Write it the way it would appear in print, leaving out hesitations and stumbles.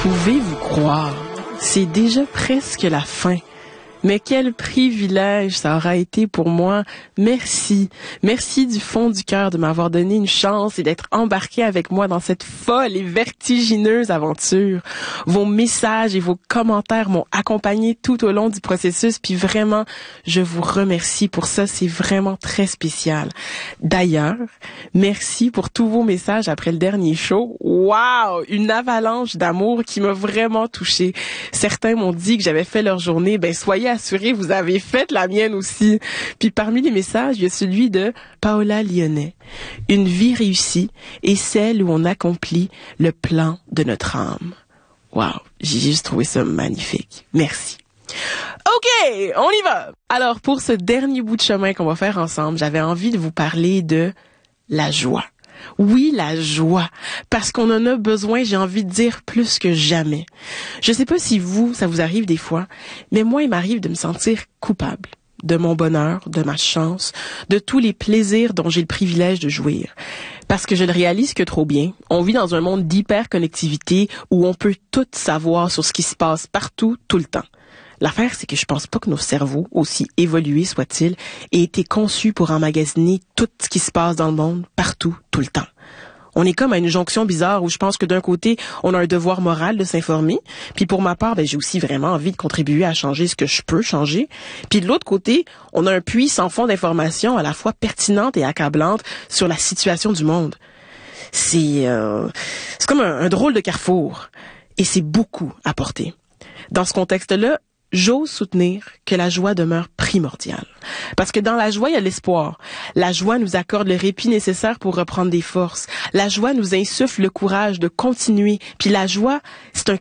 Pouvez-vous croire, c'est déjà presque la fin. Mais quel privilège ça aura été pour moi. Merci. Merci du fond du cœur de m'avoir donné une chance et d'être embarqué avec moi dans cette folle et vertigineuse aventure. Vos messages et vos commentaires m'ont accompagné tout au long du processus, puis vraiment, je vous remercie pour ça. C'est vraiment très spécial. D'ailleurs, merci pour tous vos messages après le dernier show. Wow! Une avalanche d'amour qui m'a vraiment touchée. Certains m'ont dit que j'avais fait leur journée. Ben, soyez assurés, vous avez fait la mienne aussi. Puis parmi les messages, il y a celui de Paola Lyonnais. Une vie réussie est celle où on accomplit le plan de notre âme. Wow, j'ai juste trouvé ça magnifique. Merci. OK, on y va. Alors, pour ce dernier bout de chemin qu'on va faire ensemble, j'avais envie de vous parler de la joie. Oui, la joie, parce qu'on en a besoin, j'ai envie de dire, plus que jamais. Je sais pas si ça vous arrive des fois, mais moi, il m'arrive de me sentir coupable de mon bonheur, de ma chance, de tous les plaisirs dont j'ai le privilège de jouir. Parce que je le réalise que trop bien, on vit dans un monde d'hyper-connectivité où on peut tout savoir sur ce qui se passe partout, tout le temps. L'affaire, c'est que je pense pas que nos cerveaux, aussi évolués soient-ils, aient été conçus pour emmagasiner tout ce qui se passe dans le monde, partout, tout le temps. On est comme à une jonction bizarre où je pense que d'un côté, on a un devoir moral de s'informer, puis pour ma part, j'ai aussi vraiment envie de contribuer à changer ce que je peux changer. Puis de l'autre côté, on a un puits sans fond d'informations à la fois pertinentes et accablantes sur la situation du monde. C'est comme un drôle de carrefour, et c'est beaucoup à porter. Dans ce contexte-là, j'ose soutenir que la joie demeure primordiale. Parce que dans la joie, il y a l'espoir. La joie nous accorde le répit nécessaire pour reprendre des forces. La joie nous insuffle le courage de continuer. Puis la joie, c'est un